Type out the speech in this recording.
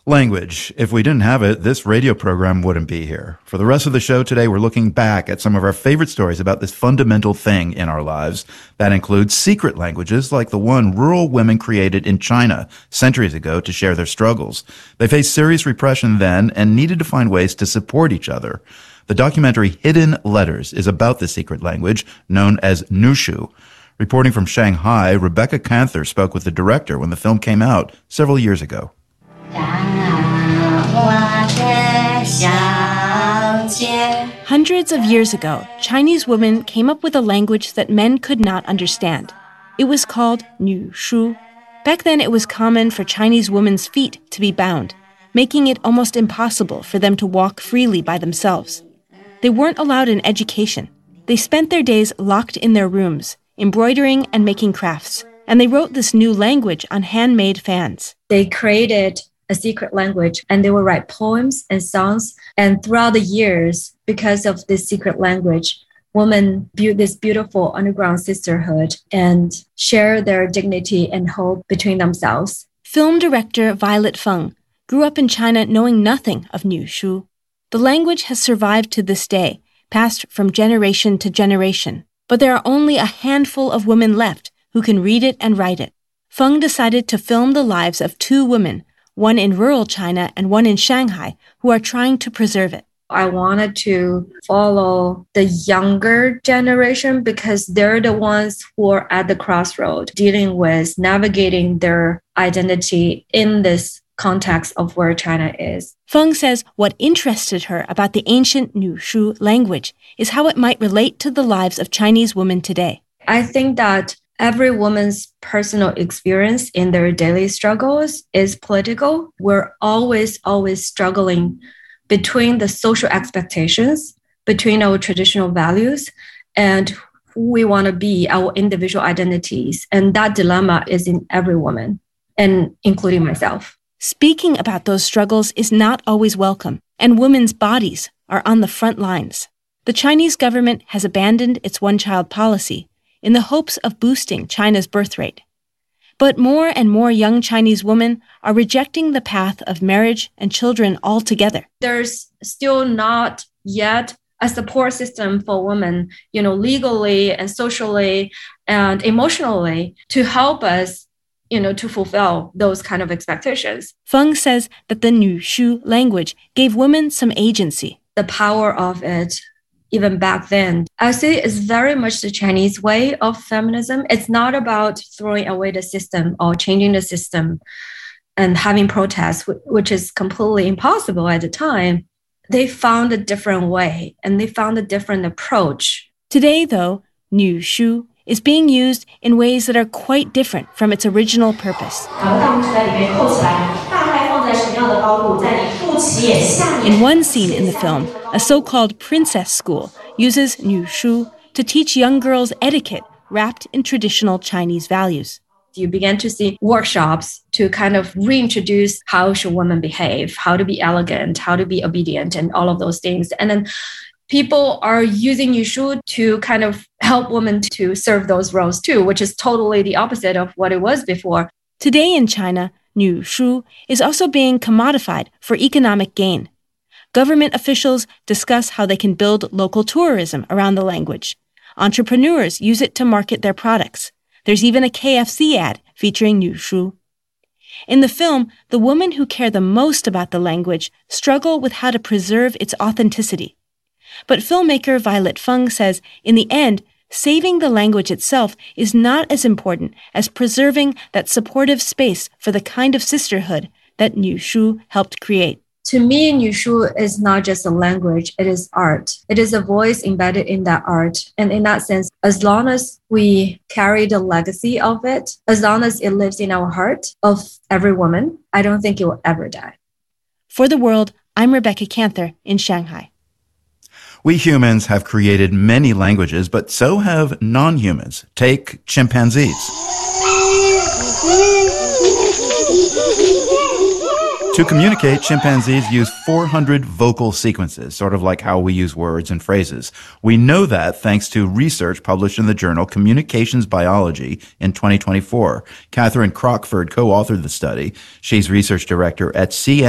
Language. If we didn't have it, this radio program wouldn't be here. For the rest of the show today, we're looking back at some of our favorite stories about this fundamental thing in our lives. That includes secret languages like the one rural women created in China centuries ago to share their struggles. They faced serious repression then and needed to find ways to support each other. The documentary Hidden Letters is about this secret language known as Nushu. Reporting from Shanghai, Rebecca Canther spoke with the director when the film came out several years ago. Hundreds of years ago, Chinese women came up with a language that men could not understand. It was called Nushu. Back then, it was common for Chinese women's feet to be bound, making it almost impossible for them to walk freely by themselves. They weren't allowed an education. They spent their days locked in their rooms, embroidering and making crafts, and they wrote this new language on handmade fans. They created a secret language, and they would write poems and songs. And throughout the years, because of this secret language, women built this beautiful underground sisterhood and share their dignity and hope between themselves. Film director Violet Feng grew up in China knowing nothing of Nushu. The language has survived to this day, passed from generation to generation. But there are only a handful of women left who can read it and write it. Feng decided to film the lives of two women, one in rural China and one in Shanghai, who are trying to preserve it. I wanted to follow the younger generation because they're the ones who are at the crossroad, dealing with navigating their identity in this context of where China is. Feng says what interested her about the ancient Nushu language is how it might relate to the lives of Chinese women today. I think that every woman's personal experience in their daily struggles is political. We're always struggling between the social expectations, between our traditional values, and who we want to be, our individual identities. And that dilemma is in every woman, and including myself. Speaking about those struggles is not always welcome, and women's bodies are on the front lines. The Chinese government has abandoned its one-child policy in the hopes of boosting China's birth rate. But more and more young Chinese women are rejecting the path of marriage and children altogether. There's still not yet a support system for women, legally and socially and emotionally to help us to fulfill those kind of expectations. Feng says that the Nushu language gave women some agency. The power of it, even back then, I say it's very much the Chinese way of feminism. It's not about throwing away the system or changing the system and having protests, which is completely impossible at the time. They found a different way and they found a different approach. Today, though, Nushu is being used in ways that are quite different from its original purpose. In one scene in the film, a so-called princess school uses Nushu to teach young girls etiquette wrapped in traditional Chinese values. You begin to see workshops to kind of reintroduce how should women behave, how to be elegant, how to be obedient, and all of those things. And then people are using Nushu to kind of help women to serve those roles too, which is totally the opposite of what it was before. Today in China, Nushu is also being commodified for economic gain. Government officials discuss how they can build local tourism around the language. Entrepreneurs use it to market their products. There's even a KFC ad featuring Nushu. In the film, the women who care the most about the language struggle with how to preserve its authenticity. But filmmaker Violet Feng says, in the end, saving the language itself is not as important as preserving that supportive space for the kind of sisterhood that Nushu helped create. To me, Nushu is not just a language, it is art. It is a voice embedded in that art. And in that sense, as long as we carry the legacy of it, as long as it lives in our heart of every woman, I don't think it will ever die. For The World, I'm Rebecca Canther in Shanghai. We humans have created many languages, but so have non-humans. Take chimpanzees. To communicate, chimpanzees use 400 vocal sequences, sort of like how we use words and phrases. We know that thanks to research published in the journal Communications Biology in 2024. Catherine Crockford co-authored the study. She's research director at